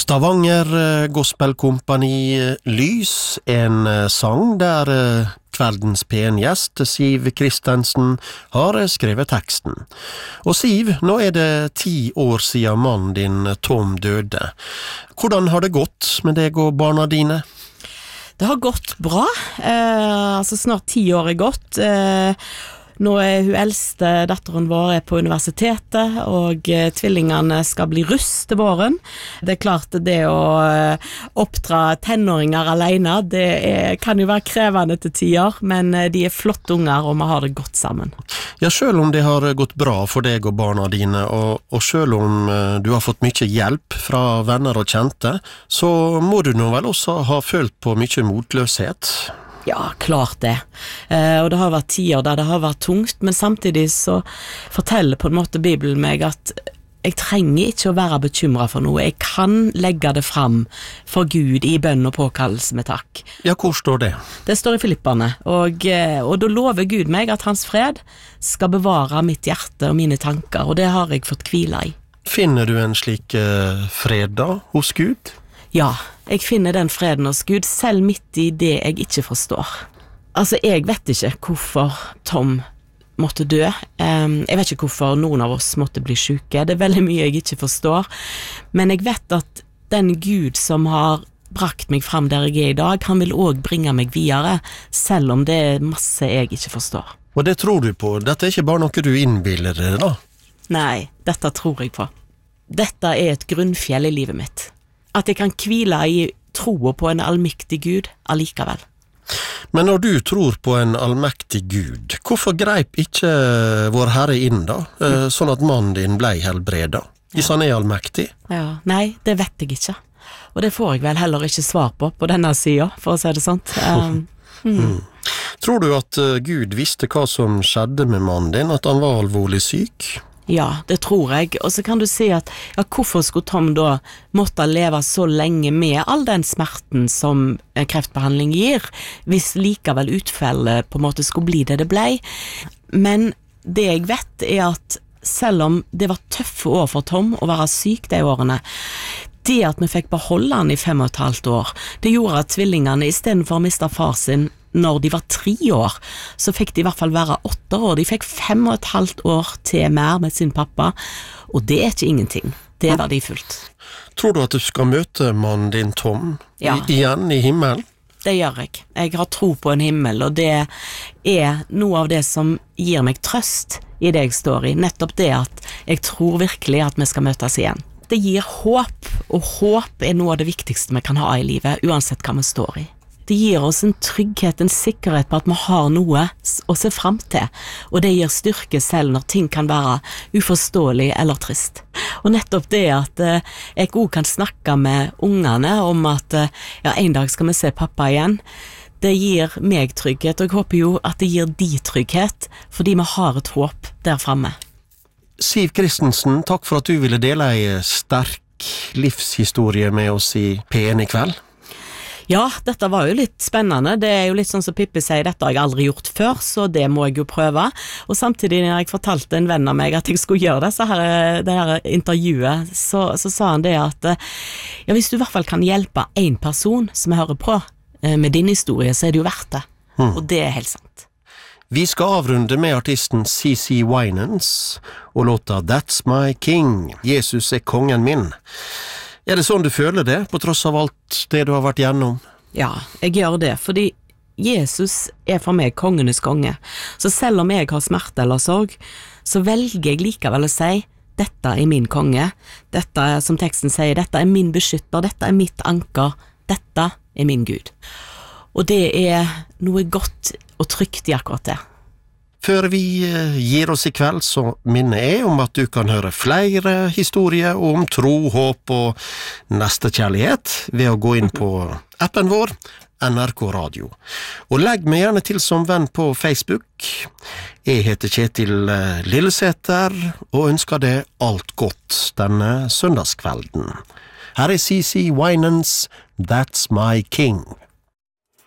Stavanger Gospelkompani Lys, en sang der kveldens PN-gjest Siv Kristensen har skrevet teksten. Og Siv, nå det 10 år siden mannen din Tom døde. Hvordan har det gått med deg og barna dine? Det har gått bra, snart 10 år gått. Nå hun eldste datteren vår på universitetet, og tvillingene skal bli russ til våren. Det klart det å oppdra tenåringer alene, det kan jo være krevende til tider, men de flotte unger, og vi har det godt sammen. Ja, selv om det har gått bra for deg og barna dine, og selv om du har fått mye hjelp fra venner og kjente, så må du nå vel også ha følt på mye motløshet? Ja, klart det. Og det har vært tider der det har vært tungt, men samtidig så forteller på en måte Bibelen meg at jeg trenger ikke å være bekymret for noe. Jeg kan legge det fram for Gud i bønn og påkallelse med takk. Ja, hvor står det? Det står i Filipperne, og da lover Gud meg at hans fred skal bevare mitt hjerte og mine tanker, og det har jeg fått hvile i. Finner du en slik fred da, hos Gud? Ja, jeg finner den freden hos Gud, selv midt i det jeg ikke forstår. Jeg vet ikke hvorfor Tom måtte dø. Jeg vet ikke hvorfor noen av oss måtte bli syke. Det veldig mye jeg ikke forstår. Men jeg vet at den Gud som har brakt meg frem der jeg i dag, han vil også bringe meg videre, selv om det masse jeg ikke forstår. Og det tror du på? Dette ikke bare noe du innbiller deg da? Nei, dette tror jeg på. Dette et grunnfjell i livet mitt. At jeg kan hvile i troen på en allmektig Gud allikevel. Men når du tror på en allmektig Gud, hvorfor greip ikke vår Herre inn da, sånn at mannen din ble helbredet, hvis han allmektig? Ja, nei, det vet jeg ikke. Og det får jeg vel heller ikke svar på denne siden, for å si det sånt. Tror du at Gud visste hva som skjedde med mannen din, at han var alvorlig syk? Ja, det tror jeg. Og så kan du si at hvorfor skulle Tom da måtte leve så lenge med all den smerten som kreftbehandling gir, hvis likevel utfallet på en måte skulle bli det ble. Men det jeg vet at selv om det var tøffe år for Tom å være syk de årene, det at vi fikk beholde han i 5,5 år, det gjorde at tvillingene i stedet for å miste far sin når de var 3 år, så fikk de i hvert fall være 8 år. De fikk 5,5 år til mer med sin pappa, og det ikke ingenting. Det er verdifullt. Tror du at du skal møte mannen din Tom igjen i himmelen? Det gjør jeg. Jeg har tro på en himmel, og det noe av det som gir meg trøst i det jeg står i. Nettopp det at jeg tror virkelig at vi skal møtes igjen. Det gir håp, og håp noe av det viktigste vi kan ha i livet, uansett hva vi står i. Det gir oss en trygghet, en sikkerhet på at vi har noe å se frem til, og det gir styrke selv når ting kan være uforståelig eller trist. Og nettopp det at jeg også kan snakke med ungene om at en dag skal vi se pappa igjen, det gir meg trygghet, og jeg håper jo at det gir de trygghet, fordi vi har et håp der fremme. Siv Kristensen, takk for at du ville dele en sterk livshistorie med oss i PN i kveld. Ja, dette var jo litt spennende. Det jo litt sånn som Pippi sier, dette har jeg aldri gjort før, så det må jeg jo prøve. Og samtidig når jeg fortalte en venn av meg at jeg skulle gjøre det her intervjuet, så sa han det at hvis du i hvert fall kan hjelpe en person som jeg hører på med din historie, så det jo verdt det. Og det helt sant. Vi skal avrunde med artisten CeCe Winans og låta That's My King, Jesus kongen min. Det sånn du føler det, på tross av alt det du har vært gjennom? Ja, jeg gjør det, fordi Jesus for meg kongenes konge. Så selv om jeg har smerte eller sorg, så velger jeg likevel å si, dette min konge, dette som teksten sier, dette min beskytter, dette mitt anker, dette min Gud. Og det noe godt og trygt i akkurat det. Før vi gir oss i kveld, så minner jeg om at du kan høre flere historier om tro, håp og nestekjærlighet ved å gå inn på appen vår, NRK Radio. Og legg meg gjerne til som venn på Facebook. Jeg heter Kjetil Lillesæter og ønsker deg alt godt denne søndagskvelden. Her CeCe Winans, That's My King.